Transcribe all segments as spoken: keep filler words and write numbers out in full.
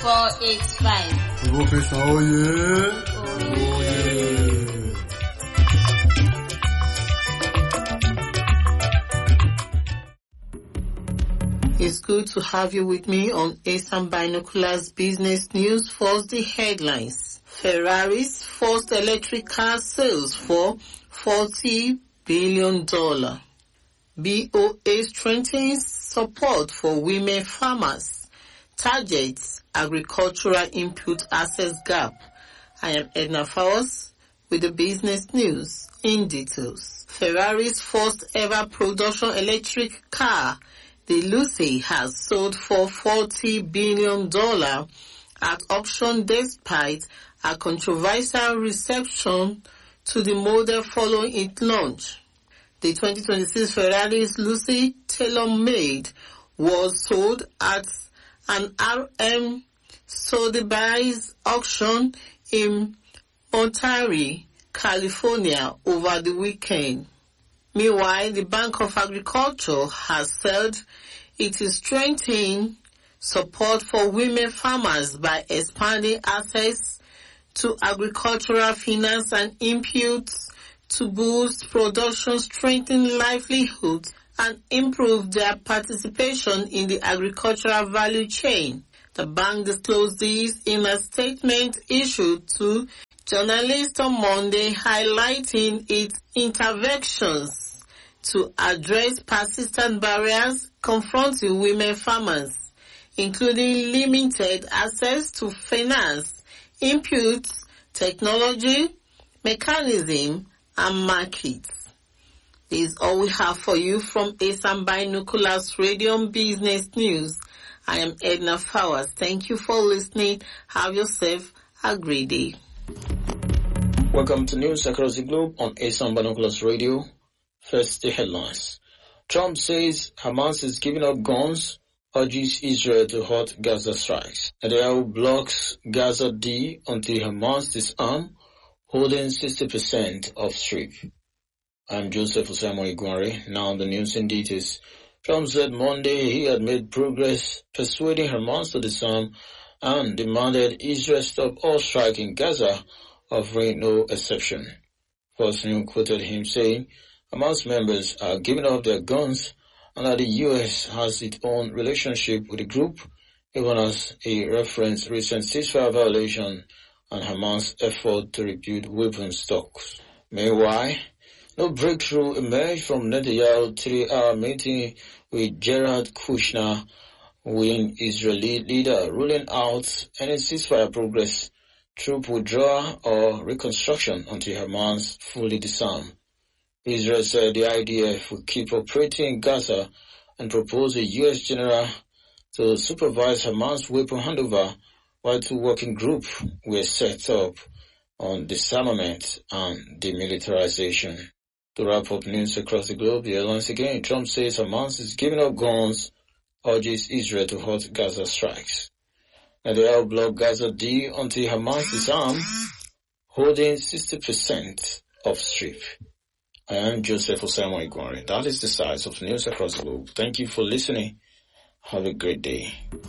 four eight five. Professor Oye. Oye. It's good to have you with me on Asian Binoculars Business News. First, the headlines. Ferrari's first electric car sales for forty billion dollars. B O A strengthens support for women farmers. Targets agricultural input access gap. I am Edna Fowles with the business news in details. Ferrari's first ever production electric car, the Lucy, has sold for forty billion dollars at auction despite a controversial reception to the model following its launch. The twenty twenty-six Ferrari's Lucy tailor-made was sold at an R M Sotheby's auction in Monterey, California over the weekend. Meanwhile, the Bank of Agriculture has said it is strengthening support for women farmers by expanding access to agricultural finance and inputs to boost production, strengthen livelihoods, and improve their participation in the agricultural value chain. The bank disclosed this in a statement issued to journalists on Monday, highlighting its interventions to address persistent barriers confronting women farmers, including limited access to finance, inputs, technology, mechanism, and markets. This is all we have for you from Asian Binoculars Radio Business News. I am Edna Fowles. Thank you for listening. Have yourself a great day. Welcome to News Across the Globe on Asian Binoculars Radio. First, the headlines. Trump says Hamas is giving up guns, urges Israel to halt Gaza strikes. Netanyahu blocks Gaza D until Hamas disarm, holding sixty percent of Strip. I'm Joseph Osaimo Iguare. Now the news in details. Trump said Monday he had made progress persuading Hamas to disarm and demanded Israel stop all strike in Gaza, offering no exception. Fox News quoted him saying, Hamas members are giving up their guns and that the U S has its own relationship with the group, even as he referenced recent ceasefire violation and Hamas' effort to rebuild weapons stocks. Meanwhile, no breakthrough emerged from Netanyahu's three-hour meeting with Jared Kushner, with Israeli leader ruling out any ceasefire progress, troop withdrawal or reconstruction until Hamas fully disarmed. Israel said the I D F will keep operating in Gaza and proposed a U S general to supervise Hamas weapon handover, while two working groups were set up on disarmament and demilitarization. To wrap up news across the globe, the headlines again. Trump says Hamas is giving up guns, urges Israel to halt Gaza strikes. Netanyahu blocked Gaza D until Hamas disarm, holding sixty percent of Strip. I am Joseph Osaimo Iguare. That is the size of news across the globe. Thank you for listening. Have a great day.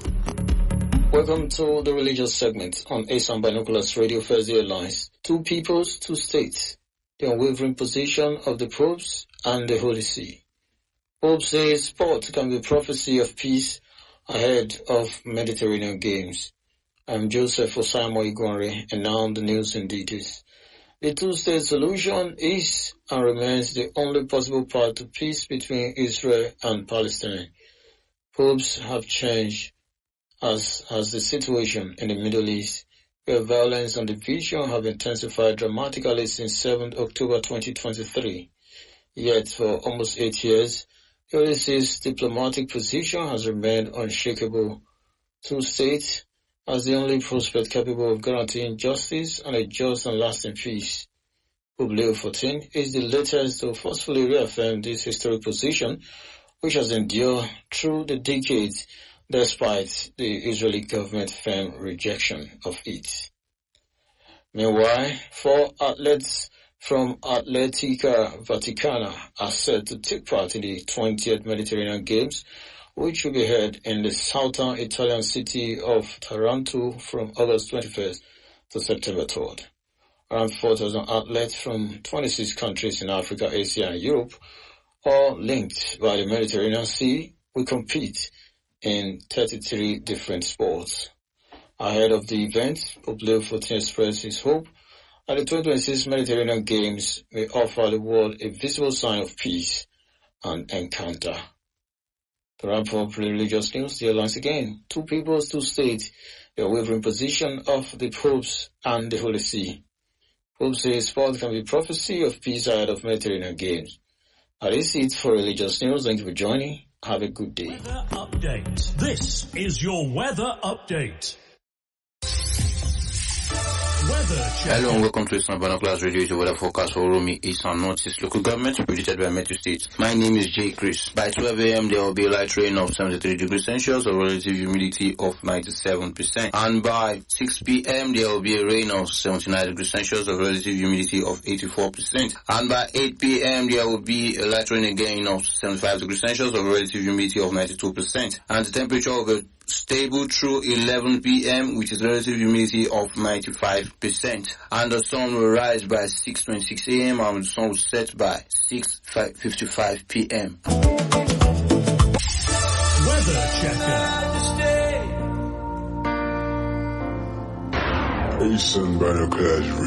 Welcome to the religious segment on Asian Binoculars Radio. First, the headlines. Two peoples, two states. The unwavering position of the popes and the Holy See. Pope says sport can be prophecy of peace ahead of Mediterranean Games. I'm Joseph Osaimo Iguare, and now the news in details. The two-state solution is and remains the only possible path to peace between Israel and Palestine. Popes have changed as has the situation in the Middle East, where violence and division have intensified dramatically since seventh of October twenty twenty-three. Yet, for almost eight years, the Holy See's diplomatic position has remained unshakable. Two states as the only prospect capable of guaranteeing justice and a just and lasting peace. Pope Leo the fourteenth is the latest to forcefully reaffirm this historic position, which has endured through the decades despite the Israeli government's firm rejection of it. Meanwhile, four athletes from Atletica Vaticana are set to take part in the twentieth Mediterranean Games, which will be held in the southern Italian city of Taranto from August twenty-first to September third. Around four thousand athletes from twenty-six countries in Africa, Asia, and Europe, all linked by the Mediterranean Sea, will compete in thirty-three different sports. Ahead of the event, Pope Leo the fourteenth expressed his hope that the twenty twenty-six Mediterranean Games may offer the world a visible sign of peace and encounter. To wrap up religious news, the headlines again. Two peoples, two states, the wavering position of the popes and the Holy See. Pope says sport can be prophecy of peace ahead of Mediterranean Games. That is it for religious news. Thank you for joining. Have a good day. Weather update. This is your weather update. Weather check. Hello and welcome to Eastern Binoculars Radio, the weather forecast for Oromi, East and Northeast local government, predicted by Metro State. My name is Jay Chris. By twelve a.m. there will be a light rain of seventy-three degrees Celsius, a relative humidity of ninety-seven percent. And by six p.m. there will be a rain of seventy-nine degrees Celsius, a relative humidity of eighty-four percent. And by eight p.m. there will be a light rain again of seventy-five degrees Celsius, a relative humidity of ninety-two percent. And the temperature of the stable through eleven p.m. with a relative humidity of ninety-five percent. And the sun will rise by six twenty-six a.m. and the sun will set by six fifty-five p.m. Weather checker. Eastern Binoculars Radio.